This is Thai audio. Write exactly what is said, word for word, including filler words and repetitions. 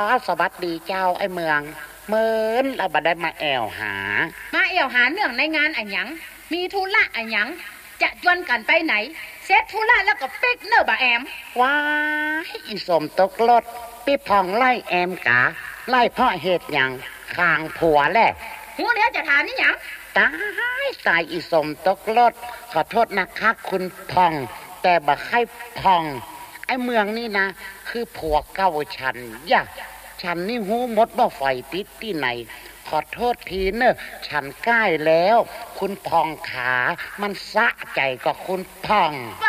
สวัสดีเจ้าไอ้เมืองเมินเราบัดได้มาแอวหามาแอวหาเนื่องในงานอะหยังมีธุระอะหยังจะชวนกันไปไหนเสร็จธุระแล้วก็ปิ๊กเนอบ่แอมว้ายอีสมตกรถพี่พองไล่แอมกะไล่เพราะเหตุหยังข้างผัวแหละหูเดี๋ยวจะถามนี่หยังตายตายอีสมตกรถขอโทษนะคะคุณพองแต่บ่ใช่พองไอ้เมืองนี่นะคือผัวเก่าฉันย่ะฉันนี่หูมดบ่ไฟติดที่ไหนขอโทษทีเนอะฉันใกล้แล้วคุณพองขามันสะใจกับคุณพองว้